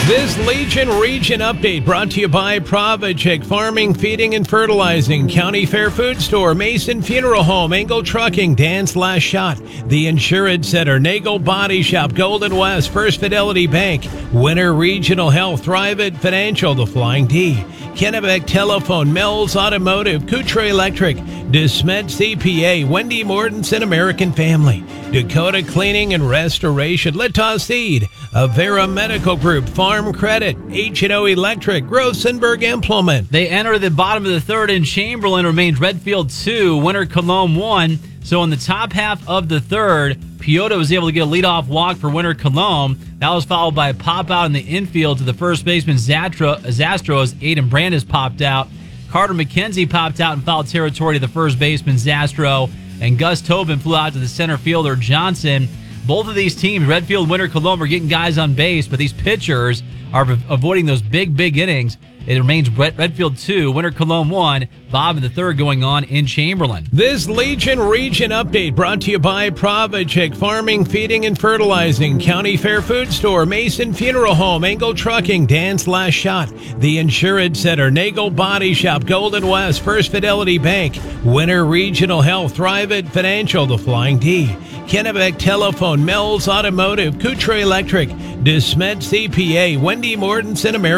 This Legion Region Update brought to you by Provichik Farming, Feeding, and Fertilizing, County Fair Food Store, Mason Funeral Home, Engel Trucking, Dan's Last Shot, The Insurance Center, Nagel Body Shop, Golden West, First Fidelity Bank, Winter Regional Health, Thrivent Financial, The Flying D, Kennebec Telephone, Mills Automotive, Coutre Electric, DeSmet CPA, Wendy Mortensen American Family, Dakota Cleaning and Restoration, Litas Seed, Avera Medical Group, Farm Credit, H&O Electric, Grossenberg Implement. They enter the bottom of the third, and Chamberlain remains Redfield 2, Winter Cologne 1. So in the top half of the third, Piotr was able to get a leadoff walk for Winter Cologne. That was followed by a pop out in the infield to the first baseman Zastro as Aiden Brandis popped out. Carter McKenzie popped out in foul territory to the first baseman Zastro, and Gus Tobin flew out to the center fielder Johnson. Both of these teams, Redfield, Winter Cologne, are getting guys on base, but these pitchers are avoiding those big innings. It remains Redfield 2, Winter Cologne 1, Bob in the third going on in Chamberlain. This Legion Region Update brought to you by Provichik Farming, Feeding, and Fertilizing, County Fair Food Store, Mason Funeral Home, Engel Trucking, Dan's Last Shot, The Insurance Center, Nagel Body Shop, Golden West, First Fidelity Bank, Winter Regional Health, Thrivent Financial, The Flying D, Kennebec Telephone, Mills Automotive, Coutre Electric, DeSmet CPA, Wendy Mortensen American